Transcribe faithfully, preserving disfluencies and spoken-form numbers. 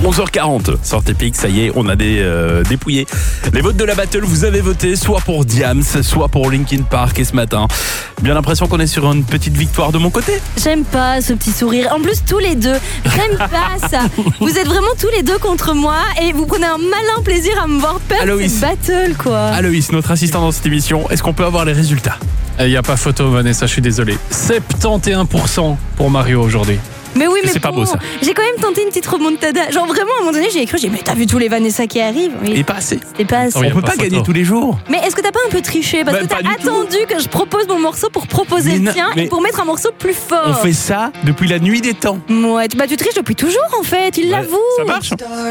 onze heures quarante, sortez pique, ça y est, on a des euh, dépouillés. Les votes de la battle, vous avez voté soit pour Diams, soit pour Linkin Park. Et ce matin, bien l'impression qu'on est sur une petite victoire de mon côté. J'aime pas ce petit sourire. En plus, tous les deux, j'aime pas ça. Vous êtes vraiment tous les deux contre moi et vous prenez un malin plaisir à me voir perdre Aloïs. cette battle, quoi. Aloïs, notre assistant dans cette émission, est-ce qu'on peut avoir les résultats? Il n'y a pas photo, Vanessa, je suis désolé. soixante et onze pour cent pour Mario aujourd'hui. Mais oui, mais C'est pas bon, beau, ça. J'ai quand même tenté une petite remontada. Genre vraiment, à un moment donné, j'ai cru, j'ai dit, mais t'as vu tous les Vanessa qui arrivent? Oui, Et pas assez. c'était pas assez. Oh, y On a peut pas pas photo. gagner tous les jours. Mais est-ce que t'as pas un peu triché? Parce Bah, que t'as pas du tout. attendu que je propose mon morceau pour proposer Mais le non, tien mais- et pour mettre un morceau plus fort. On fait ça depuis la nuit des temps. Ouais, tu, bah, tu triches depuis toujours en fait, il Ouais, l'avoue. Ça marche.